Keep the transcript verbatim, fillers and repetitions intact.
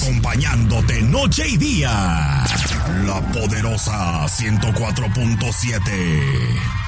acompañándote noche y día. La poderosa ciento cuatro punto siete.